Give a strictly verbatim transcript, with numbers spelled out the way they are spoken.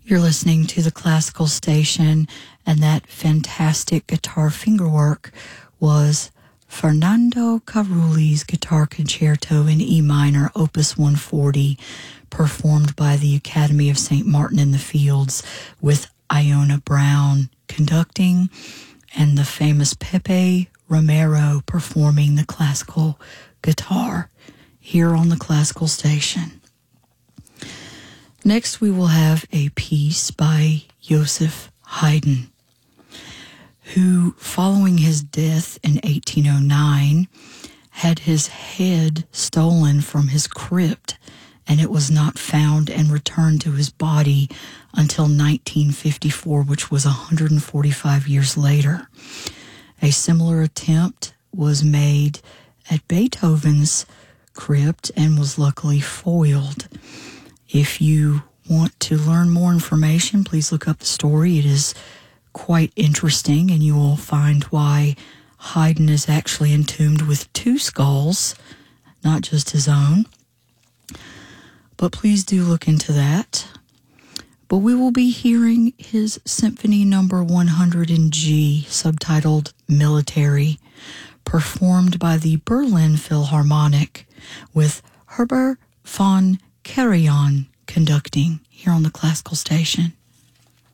You're listening to the Classical Station, and that fantastic guitar fingerwork was Fernando Carulli's Guitar Concerto in E minor, Opus one forty, performed by the Academy of Saint Martin in the Fields, with Iona Brown conducting and the famous Pepe Romero performing the classical guitar here on the Classical Station. Next, we will have a piece by Joseph Haydn, who, following his death in eighteen oh nine, had his head stolen from his crypt, and it was not found and returned to his body until nineteen fifty-four, which was one hundred forty-five years later. A similar attempt was made at Beethoven's crypt and was luckily foiled. If you want to learn more information, please look up the story. It is quite interesting, and you will find why Haydn is actually entombed with two skulls, not just his own. But please do look into that. But we will be hearing his Symphony Number one hundred in G, subtitled Military, performed by the Berlin Philharmonic, with Herbert von Karajan conducting here on the Classical Station.